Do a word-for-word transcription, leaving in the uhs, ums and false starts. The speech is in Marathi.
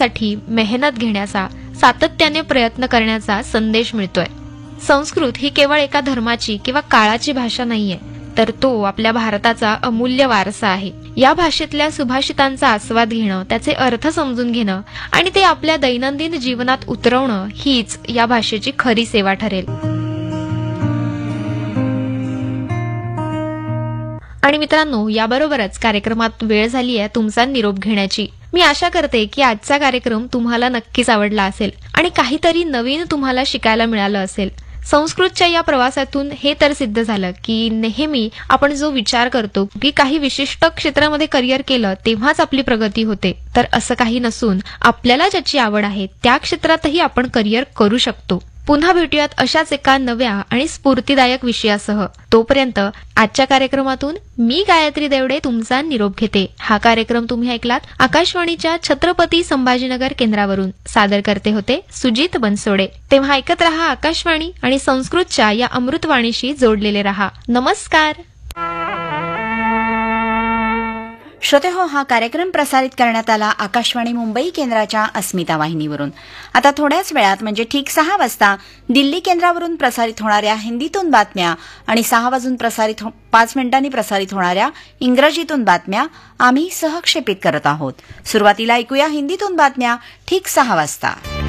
शिकण्यासाठी मेहनत घेण्याचा, सातत्याने प्रयत्न करण्याचा संदेश मिळतोय. संस्कृत ही केवळ एका धर्माची किंवा काळाची भाषा नाहीये, तर तो आपल्या भारताचा अमूल्य वारसा आहे. या भाषेतल्या सुभाषितांचा आस्वाद घेणं, त्याचे अर्थ समजून घेणं आणि ते आपल्या दैनंदिन जीवनात उतरवणं हीच या भाषेची खरी सेवा ठरेल. आणि मित्रांनो, याबरोबरच कार्यक्रमात वेळ झाली आहे तुमचा निरोप घेण्याची. मी आशा करते की आजचा कार्यक्रम तुम्हाला नक्कीच आवडला असेल आणि काहीतरी नवीन तुम्हाला शिकायला मिळालं असेल. संस्कृतच्या या प्रवासातून हे तर सिद्ध झालं की नेहमी आपण जो विचार करतो की काही विशिष्ट क्षेत्रामध्ये करिअर केलं तेव्हाच आपली प्रगती होते, तर असं काही नसून आपल्याला ज्याची आवड आहे त्या क्षेत्रातही आपण करिअर करू शकतो. पुन्हा भेटूयात अशाच एका नव्या आणि स्फूर्तिदायक विषयासह. तोपर्यंत आजच्या कार्यक्रमातून मी गायत्री देवडे तुमचा निरोप घेते. हा कार्यक्रम तुम्ही ऐकलात आकाशवाणीच्या छत्रपती संभाजीनगर केंद्रावरून. सादर करते होते सुजित बनसोडे. तेव्हा ऐकत रहा आकाशवाणी आणि संस्कृतच्या या अमृतवाणीशी जोडलेले रहा. नमस्कार. श्रोते हो, हा कार्यक्रम प्रसारित करण्यात आला आकाशवाणी मुंबई केंद्राच्या अस्मिता वाहिनीवरून. आता थोड्याच वेळात म्हणजे ठीक सहा वाजता दिल्ली केंद्रावरून प्रसारित होणाऱ्या हिंदीतून बातम्या आणि सहा वाजून प्रसारित हो, पाच मिनिटांनी प्रसारित होणाऱ्या इंग्रजीतून बातम्या आम्ही सहक्षेपित करत आहोत. सुरुवातीला ऐकूया हिंदीतून बातम्या ठीक सहा वाजता.